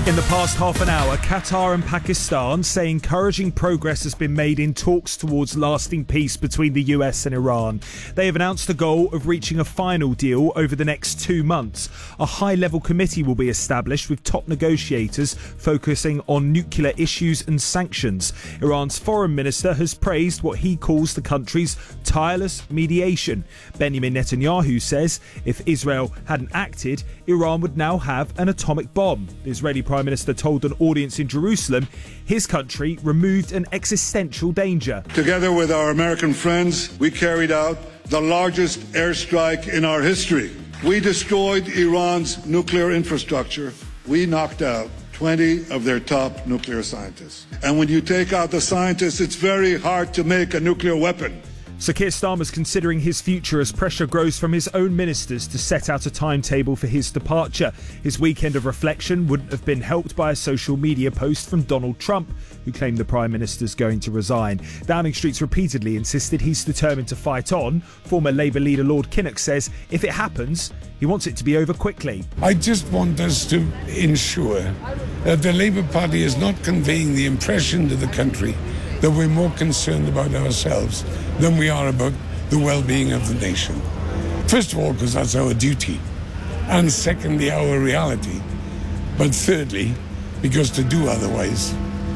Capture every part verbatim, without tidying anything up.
In the past half an hour, Qatar and Pakistan say encouraging progress has been made in talks towards lasting peace between the U S and Iran. They have announced the goal of reaching a final deal over the next two months. A high-level committee will be established with top negotiators focusing on nuclear issues and sanctions. Iran's foreign minister has praised what he calls the country's tireless mediation. Benjamin Netanyahu says if Israel hadn't acted, Iran would now have an atomic bomb. The Israeli Prime Minister told an audience in Jerusalem his country removed an existential danger. Together with our American friends, we carried out the largest airstrike in our history. We destroyed Iran's nuclear infrastructure. We knocked out twenty of their top nuclear scientists. And when you take out the scientists, it's very hard to make a nuclear weapon. Sir Keir Starmer's considering his future as pressure grows from his own ministers to set out a timetable for his departure. His weekend of reflection wouldn't have been helped by a social media post from Donald Trump, who claimed the Prime Minister's going to resign. Downing Street's repeatedly insisted he's determined to fight on. Former Labour leader Lord Kinnock says if it happens, he wants it to be over quickly. I just want us to ensure that the Labour Party is not conveying the impression to the country that we're more concerned about ourselves than we are about the well-being of the nation. First of all, because that's our duty. And secondly, our reality. But thirdly, because to do otherwise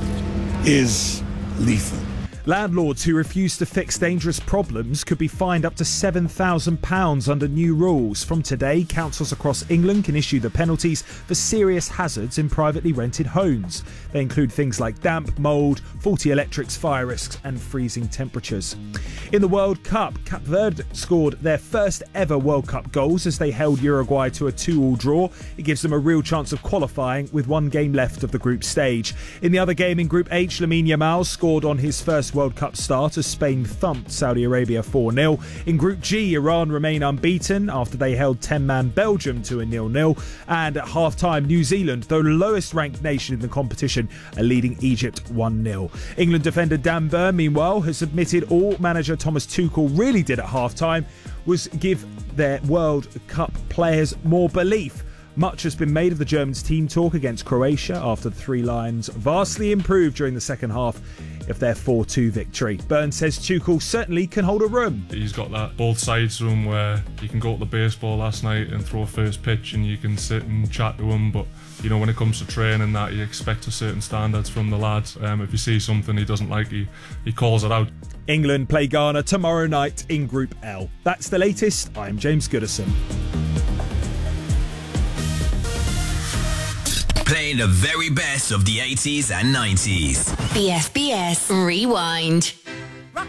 is lethal. Landlords who refuse to fix dangerous problems could be fined up to seven thousand pounds under new rules. From today, councils across England can issue the penalties for serious hazards in privately rented homes. They include things like damp, mould, faulty electrics, fire risks and freezing temperatures. In the World Cup, Cape Verde scored their first ever World Cup goals as they held Uruguay to a two-all draw. It gives them a real chance of qualifying with one game left of the group stage. In the other game in Group H, Lamine Yamal scored on his first World Cup start as Spain thumped Saudi Arabia four nil. In Group G, Iran remain unbeaten after they held ten-man Belgium to a nil nil. And at half-time, New Zealand, the lowest-ranked nation in the competition, are leading Egypt one nil. England defender Dan Burn, meanwhile, has admitted all manager Thomas Tuchel really did at half-time was give their World Cup players more belief. Much has been made of the Germans' team talk against Croatia after the Three Lions vastly improved during the second half of their four two victory. Burns says Tuchel certainly can hold a room. He's got that both sides to him where you can go to the baseball last night and throw first pitch and you can sit and chat to him, but you know when it comes to training that you expect a certain standards from the lads. Um, if you see something he doesn't like, he, he calls it out. England play Ghana tomorrow night in Group L. That's the latest. I'm James Goodison. Playing the very best of the eighties and nineties. B F B S Rewind.